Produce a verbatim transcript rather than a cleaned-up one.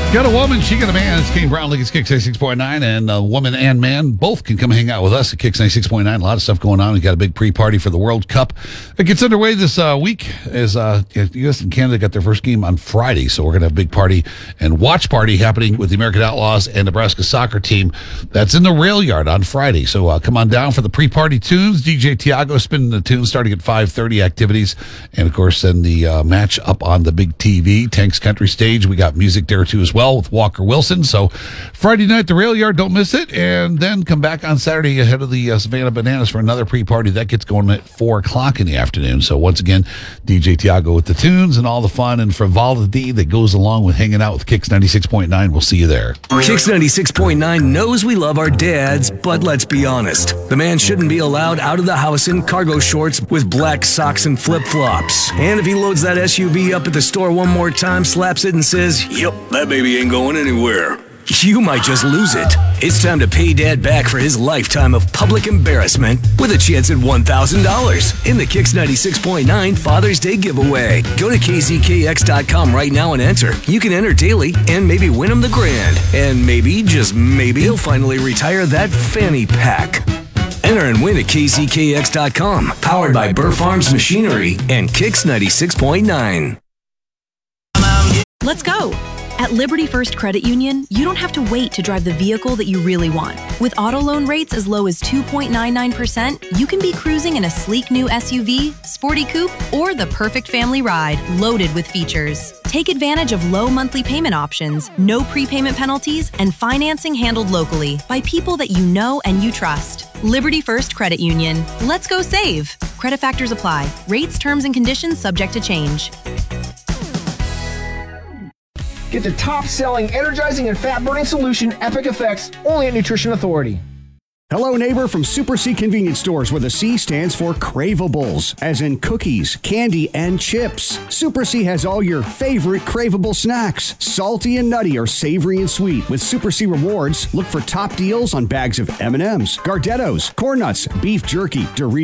Got a woman, she got a man. It's King Brown, Lincoln's Kicks ninety-six point nine, and a woman and man both can come hang out with us at Kicks ninety-six point nine. A lot of stuff going on. We got a big pre-party for the World Cup. It gets underway this uh, week as uh, U S and Canada got their first game on Friday, so we're going to have a big party and watch party happening with the American Outlaws and Nebraska soccer team. That's in the rail yard on Friday, so uh, come on down for the pre-party tunes. D J Tiago spinning the tunes starting at five thirty activities, and of course then the uh, match up on the big T V, Tanks Country Stage. We got music there too as well with Walker Wilson. So Friday night, the rail yard, don't miss it. And then come back on Saturday ahead of the uh, Savannah Bananas for another pre-party. That gets going at four o'clock in the afternoon. So once again, D J Tiago with the tunes and all the fun and frivolity that goes along with hanging out with Kicks ninety-six point nine. We'll see you there. Kicks ninety-six point nine knows we love our dads, but let's be honest. The man shouldn't be allowed out of the house in cargo shorts with black socks and flip-flops. And if he loads that S U V up at the store one more time, slaps it and says, "Yep, that baby ain't going anywhere," you might just lose it. It's time to pay Dad back for his lifetime of public embarrassment with a chance at one thousand dollars in the Kicks ninety-six point nine Father's Day giveaway. Go to K Z K X dot com right now and enter. You can enter daily and maybe win him the grand. And maybe, just maybe, he'll finally retire that fanny pack. Enter and win at K Z K X dot com. Powered by Burr Farms Machinery and Kicks ninety-six point nine. Let's go. At Liberty First Credit Union, you don't have to wait to drive the vehicle that you really want. With auto loan rates as low as two point nine nine percent, you can be cruising in a sleek new S U V, sporty coupe, or the perfect family ride loaded with features. Take advantage of low monthly payment options, no prepayment penalties, and financing handled locally by people that you know and you trust. Liberty First Credit Union. Let's go save. Credit factors apply. Rates, terms, and conditions subject to change. Get the top-selling, energizing, and fat-burning solution, Epic Effects, only at Nutrition Authority. Hello, neighbor from Super C Convenience Stores, where the C stands for Cravables, as in cookies, candy, and chips. Super C has all your favorite craveable snacks, salty and nutty or savory and sweet. With Super C Rewards, look for top deals on bags of M and M's, Gardettos, Corn Nuts, beef jerky, Doritos,